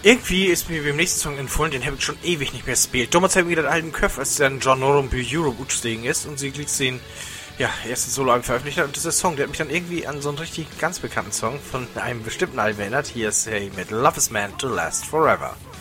Irgendwie ist mir beim nächsten Song empfohlen, den habe ich schon ewig nicht mehr gespielt. Damals habe ich wieder alten Köpf, als dann John Norum bei Europe utstehen ist und sie liegt den, ja, ersten Soloalbum veröffentlicht hat. Und dieser Song, der hat mich dann irgendwie an so einen richtig ganz bekannten Song von einem bestimmten Album erinnert. Hier ist Hey mit Love is Meant to Last Forever.